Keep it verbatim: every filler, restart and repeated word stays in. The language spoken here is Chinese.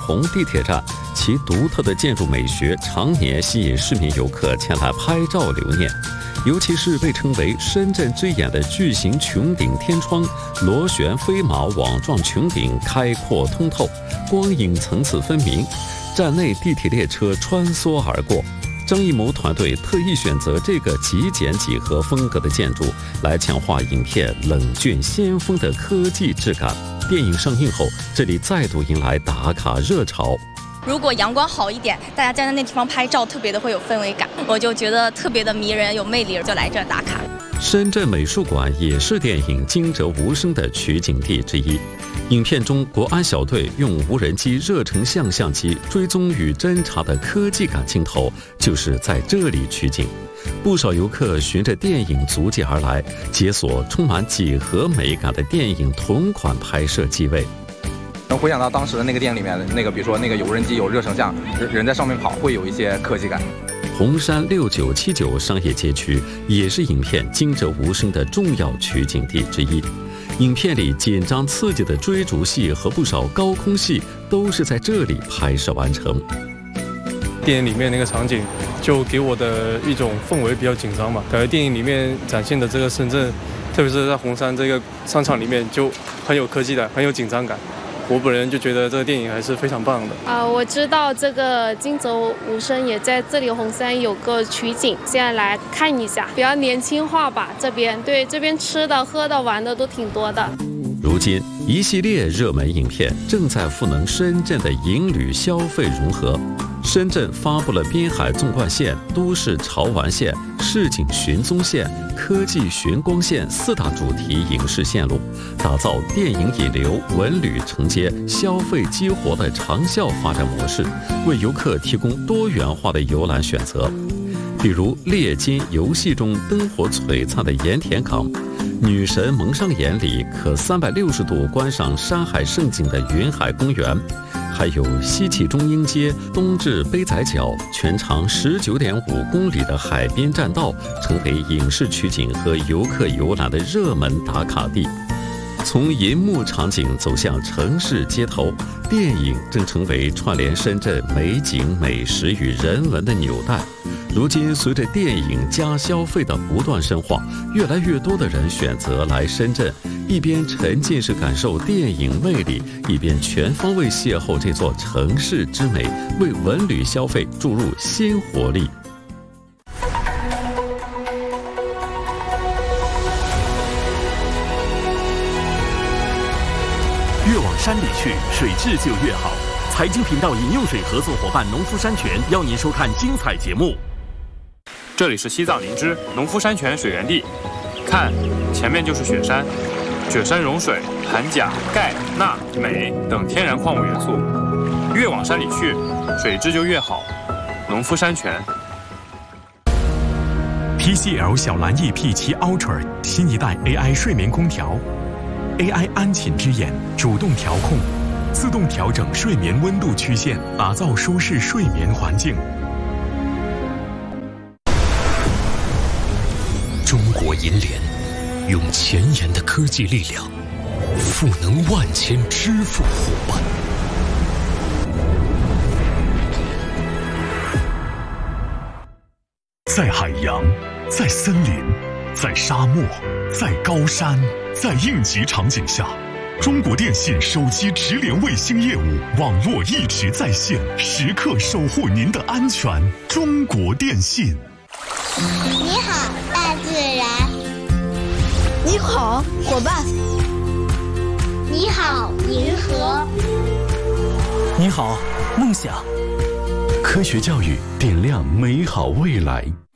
虹地铁站，其独特的建筑美学常年吸引市民游客前来拍照留念。尤其是被称为深圳之眼的巨型穹顶天窗，螺旋飞马网状穹顶开阔通透，光影层次分明，站内地铁列车穿梭而过。张艺谋团队特意选择这个极简几何风格的建筑，来强化影片冷峻先锋的科技质感。电影上映后，这里再度迎来打卡热潮。 如果阳光好一点，大家站在那地方拍照，特别的会有氛围感，我就觉得特别的迷人，有魅力，就来这儿打卡。 深圳美术馆也是电影《惊蛰无声》的取景地之一。影片中，国安小队用无人机热成像相机追踪与侦查的科技感镜头，就是在这里取景。不少游客循着电影足迹而来，解锁充满几何美感的电影同款拍摄机位。 能回想到当时的那个电影里面的那个，比如说那个有无人机有热成像，人在上面跑，会有一些科技感。 红山六九七九商业街区也是影片《惊蛰无声》的重要取景地之一。影片里紧张刺激的追逐戏和不少高空戏都是在这里拍摄完成。 电影里面那个场景就给我的一种氛围比较紧张嘛，感觉电影里面展现的这个深圳，特别是在红山这个商场里面就很有科技感，很有紧张感。我本人就觉得这个电影还是非常棒的啊、呃！我知道这个惊蛰无声也在这里红山有个取景，现在来看一下，比较年轻化吧。这边对这边吃的、喝的、玩的都挺多的。 如今，一系列热门影片正在赋能深圳的营旅消费融合。深圳发布了滨海纵贯线、都市潮玩线、市井寻踪线、科技寻光线四大主题影视线路，打造电影引流、文旅承接、消费激活的长效发展模式，为游客提供多元化的游览选择。比如猎金游戏中灯火璀璨的盐田港，女神蒙上眼里可三百六十度观赏山海胜景的云海公园，还有西起中英街东至杯仔角，全长十九点五公里的海滨栈道，成为影视取景和游客游览的热门打卡地。从银幕场景走向城市街头，电影正成为串联深圳美景、美食与人文的纽带。如今，随着电影加消费的不断深化，越来越多的人选择来深圳，一边沉浸式感受电影魅力，一边全方位邂逅这座城市之美，为文旅消费注入新活力。 越往山里去，水质就越好。财经频道饮用水合作伙伴农夫山泉邀您收看精彩节目。 这里是西藏林芝农夫山泉水源地，看，前面就是雪山，雪山融水含钾、钙、钠、镁等天然矿物元素，越往山里去，水质就越好。农夫山泉。 T C L 小蓝 E P 七 Ultra 新一代 A I 睡眠空调 ，A I 安寝之眼主动调控，自动调整睡眠温度曲线，打造舒适睡眠环境。 中国银联用前沿的科技力量，赋能万千支付伙伴。 在海洋，在森林，在沙漠，在高山，在应急场景下，中国电信手机直连卫星业务网络一直在线，时刻守护您的安全。中国电信。 你好，大自然。 你好，伙伴。 你好，银河。 你好，梦想。科学教育点亮美好未来。